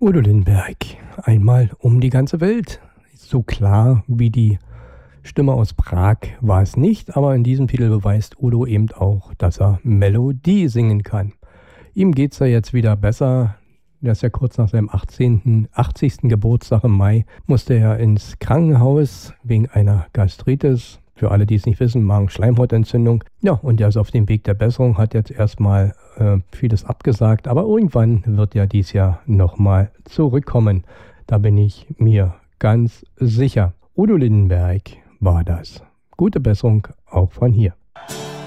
Udo Lindenberg, einmal um die ganze Welt. So klar wie die Stimme aus Prag war es nicht, aber in diesem Titel beweist Udo eben auch, dass er Melodie singen kann. Ihm geht es ja jetzt wieder besser. Er ist ja kurz nach seinem 80. Geburtstag im Mai, musste er ins Krankenhaus wegen einer Gastritis. Für alle, die es nicht wissen, Magenschleimhautentzündung. Ja, und er ist auf dem Weg der Besserung, hat jetzt erstmal vieles abgesagt, aber irgendwann wird er dieses Jahr nochmal zurückkommen. Da bin ich mir ganz sicher. Udo Lindenberg war das. Gute Besserung auch von hier.